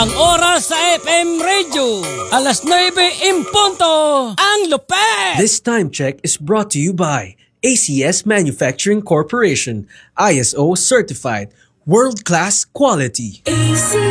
Ang oras sa FM Radio, alas 9:00 ang lupet! This time check is brought to you by ACS Manufacturing Corporation, ISO certified, world-class quality.